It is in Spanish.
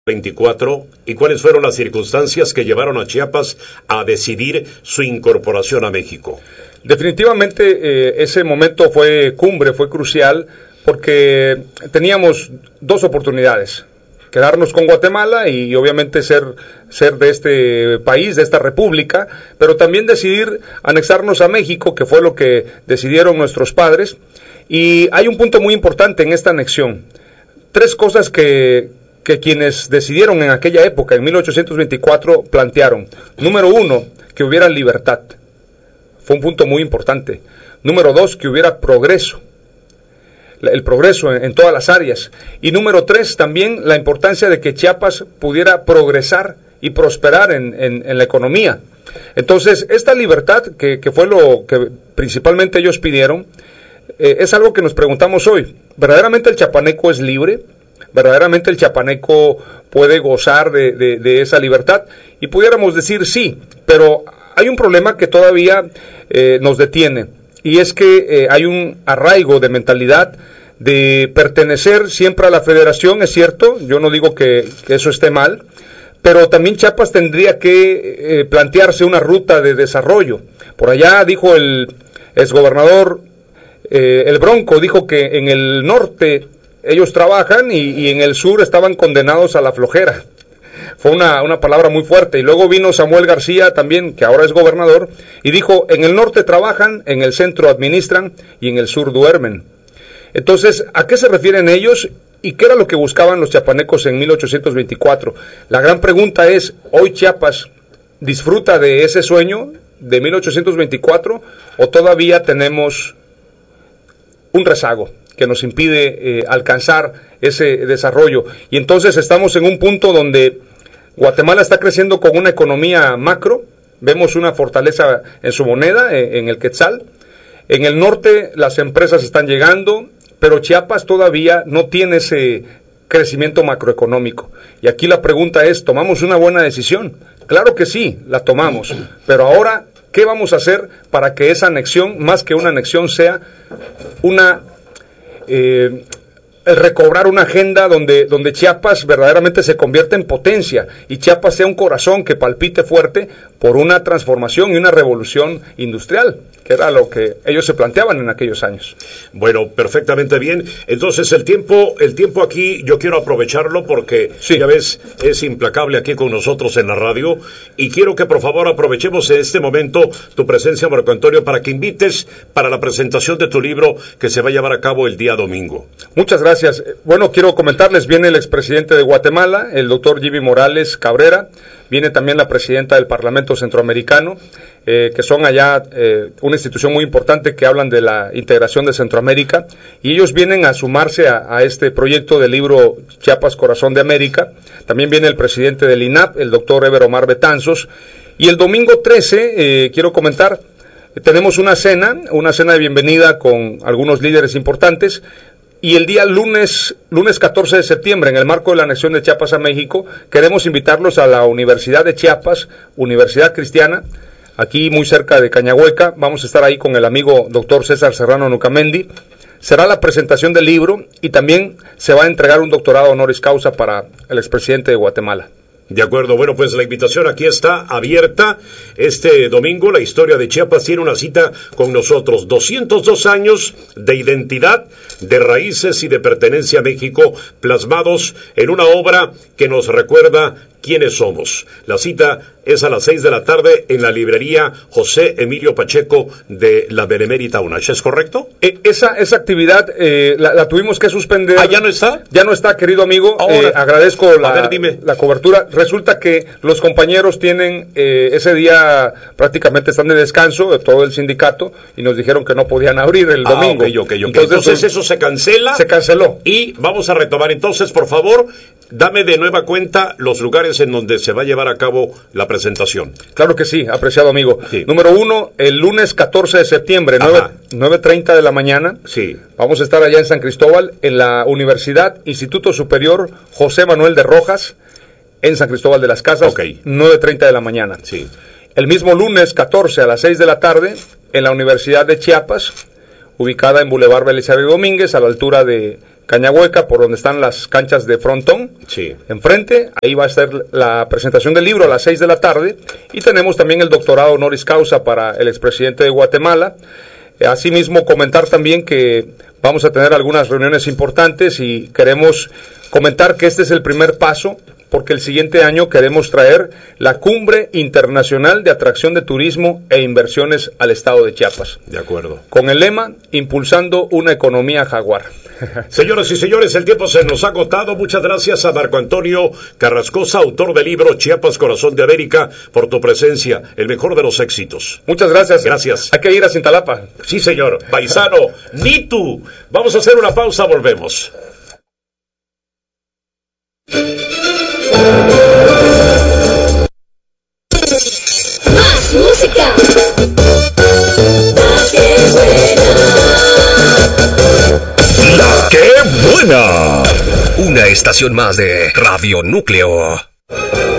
24 y cuáles fueron las circunstancias que llevaron a Chiapas a decidir su incorporación a México. Definitivamente ese momento fue cumbre, fue crucial, porque teníamos dos oportunidades: quedarnos con Guatemala y obviamente ser de este país, de esta república, pero también decidir anexarnos a México, que fue lo que decidieron nuestros padres. Y hay un punto muy importante en esta anexión: tres cosas que quienes decidieron en aquella época, en 1824, plantearon. Número uno, que hubiera libertad. Fue un punto muy importante. Número dos, que hubiera progreso. El progreso en todas las áreas. Y número tres, también la importancia de que Chiapas pudiera progresar y prosperar en la economía. Entonces, esta libertad, que fue lo que principalmente ellos pidieron, es algo que nos preguntamos hoy. ¿Verdaderamente el chiapaneco es libre? ¿Verdaderamente el chiapaneco puede gozar de esa libertad? Y pudiéramos decir sí, pero hay un problema que todavía nos detiene, y es que hay un arraigo de mentalidad de pertenecer siempre a la federación. Es cierto, yo no digo que eso esté mal, pero también Chiapas tendría que plantearse una ruta de desarrollo. Por allá dijo el exgobernador, el Bronco, dijo que en el norte ellos trabajan y en el sur estaban condenados a la flojera. Fue una palabra muy fuerte. Y luego vino Samuel García también, que ahora es gobernador, y dijo: en el norte trabajan, en el centro administran y en el sur duermen. Entonces, ¿a qué se refieren ellos y qué era lo que buscaban los chiapanecos en 1824? La gran pregunta es: ¿hoy Chiapas disfruta de ese sueño de 1824 o todavía tenemos un rezago que nos impide alcanzar ese desarrollo? Y entonces estamos en un punto donde Guatemala está creciendo con una economía macro. Vemos una fortaleza en su moneda, en el quetzal. En el norte las empresas están llegando, pero Chiapas todavía no tiene ese crecimiento macroeconómico. Y aquí la pregunta es: ¿tomamos una buena decisión? Claro que sí, la tomamos, pero ahora, ¿qué vamos a hacer para que esa anexión, más que una anexión, sea el recobrar una agenda donde Chiapas verdaderamente se convierta en potencia y Chiapas sea un corazón que palpite fuerte por una transformación y una revolución industrial, que era lo que ellos se planteaban en aquellos años? Bueno, perfectamente bien. Entonces el tiempo aquí yo quiero aprovecharlo porque sí, ya ves, es implacable aquí con nosotros en la radio, y quiero que por favor aprovechemos en este momento tu presencia, Marco Antonio, para que invites para la presentación de tu libro que se va a llevar a cabo el día domingo. Muchas gracias. Bueno, quiero comentarles: viene el expresidente de Guatemala, el doctor Jimmy Morales Cabrera, viene también la presidenta del Parlamento Centroamericano, que son allá una institución muy importante que hablan de la integración de Centroamérica, y ellos vienen a sumarse a este proyecto del libro Chiapas, Corazón de América. También viene el presidente del INAP, el doctor Ever Omar Betanzos, y el domingo 13, quiero comentar, tenemos una cena de bienvenida con algunos líderes importantes. Y el día lunes 14 de septiembre, en el marco de la anexión de Chiapas a México, queremos invitarlos a la Universidad de Chiapas, Universidad Cristiana, aquí muy cerca de Cañahueca. Vamos a estar ahí con el amigo doctor César Serrano Nucamendi. Será la presentación del libro y también se va a entregar un doctorado honoris causa para el expresidente de Guatemala. De acuerdo, bueno, pues la invitación aquí está abierta. Este domingo la historia de Chiapas tiene una cita con nosotros. 202 años de identidad, de raíces y de pertenencia a México, plasmados en una obra que nos recuerda quiénes somos. La cita es a las 6 de la tarde en la librería José Emilio Pacheco de la Benemérita UNACH, ¿es correcto? Esa actividad la tuvimos que suspender. ¿Ah, ya no está? Ya no está, querido amigo. Agradezco la cobertura. Resulta que los compañeros tienen ese día, prácticamente están de descanso, todo el sindicato, y nos dijeron que no podían abrir el domingo. Okay. Entonces eso se cancela. Se canceló. Y vamos a retomar. Entonces, por favor, dame de nueva cuenta los lugares en donde se va a llevar a cabo la presentación. Claro que sí, apreciado amigo. Sí. Número 1, el lunes 14 de septiembre, 9:30 de la mañana. Sí. Vamos a estar allá en San Cristóbal, en la Universidad Instituto Superior José Manuel de Rojas, en San Cristóbal de las Casas, 9:30 de la mañana. Sí. El mismo lunes 14 a las 6 de la tarde, en la Universidad de Chiapas, ubicada en Boulevard Belisario Domínguez, a la altura de Cañahueca, por donde están las canchas de frontón. Sí. Enfrente, ahí va a ser la presentación del libro a las 6 de la tarde. Y tenemos también el doctorado honoris causa para el expresidente de Guatemala. Asimismo, comentar también que vamos a tener algunas reuniones importantes y queremos comentar que este es el primer paso, porque el siguiente año queremos traer la Cumbre Internacional de Atracción de Turismo e Inversiones al Estado de Chiapas. De acuerdo. Con el lema, impulsando una economía jaguar. Señoras y señores, el tiempo se nos ha agotado. Muchas gracias a Marco Antonio Carrascosa, autor del libro Chiapas, Corazón de América, por tu presencia, el mejor de los éxitos. Muchas gracias. Gracias. Hay que ir a Cintalapa. Sí, señor. Paisano, ni tú. Vamos a hacer una pausa, volvemos. Más música. La que buena. Una estación más de Radio Núcleo.